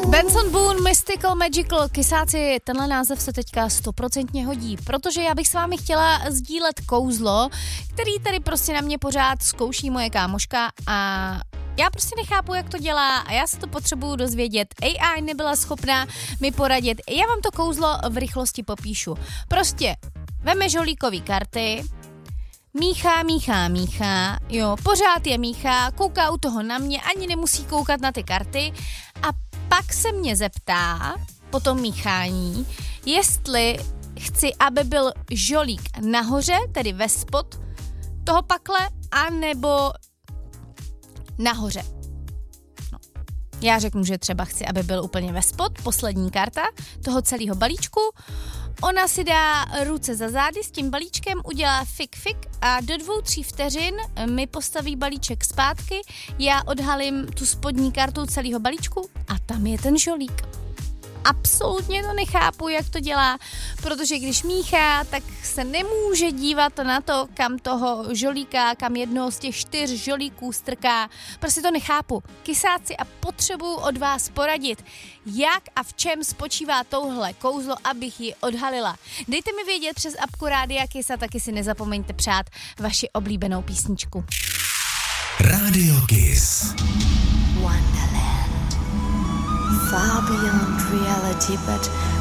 Benson Boone, Mystical Magical, kysáci, tenhle název se teďka 100% hodí, protože já bych s vámi chtěla sdílet kouzlo, který tady prostě na mě pořád zkouší moje kámoška a já prostě nechápu, jak to dělá a já se to potřebuju dozvědět. AI nebyla schopná mi poradit. Já vám to kouzlo v rychlosti popíšu. Prostě veme žolíkový karty, míchá, jo, pořád je míchá, kouká u toho na mě, ani nemusí koukat na ty karty a pak se mě zeptá po tom míchání, jestli chci, aby byl žolík nahoře, tedy ve spod toho pakle, anebo nahoře. No. Já řeknu, že třeba chci, aby byl úplně ve spod, poslední karta toho celého balíčku. Ona si dá ruce za zády s tím balíčkem, udělá fik a do 2-3 vteřin mi postaví balíček zpátky, já odhalím tu spodní kartu celého balíčku a tam je ten žolík. Absolutně to nechápu, jak to dělá, protože když míchá, tak se nemůže dívat na to, kam toho žolíka, kam jednoho z těch 4 žolíků strká. Prostě to nechápu. Kysáci, a potřebuju od vás poradit, jak a v čem spočívá touhle kouzlo, abych ji odhalila. Dejte mi vědět přes apku Rádia Kiss a taky si nezapomeňte přát vaši oblíbenou písničku. Radio Kiss. Wonderland. Far beyond reality, but